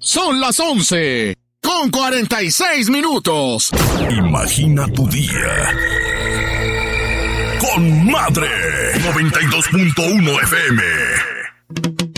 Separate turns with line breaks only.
Son las 11:46.
Imagina tu día con Madre 92.1 FM.